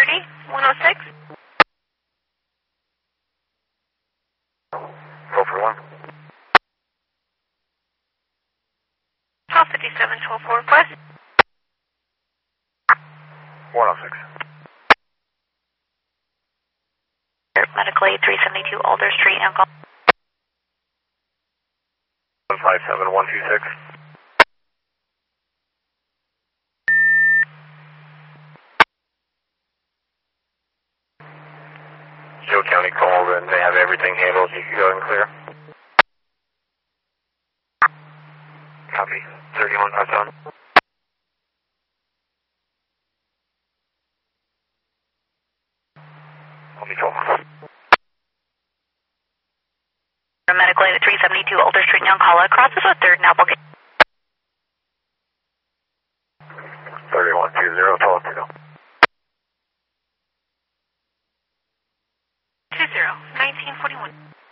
30, 106. Go for one. 1257, 124 request. 106. Medical aid 372 Alder Street, Young. 157126. Joe County called and they have everything handled. You can go and clear. Copy. 3157. I'll be 12. Medical aid 372 Alder Street, Young. Call crosses with 3rd and Applegate. 3120, 12. 20, 1941.